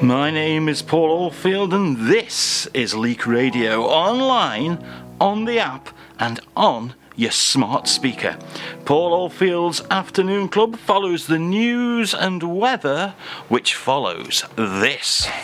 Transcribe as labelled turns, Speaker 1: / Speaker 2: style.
Speaker 1: My name is Paul Oldfield and this is Leak Radio, online, on the app and on your smart speaker. Paul Oldfield's Afternoon Club follows the news and weather which follows this.